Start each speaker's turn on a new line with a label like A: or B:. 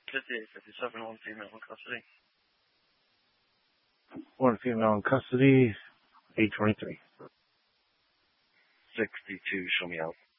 A: 5857, one female in custody.
B: One female in custody, 823.
A: 62, show me out.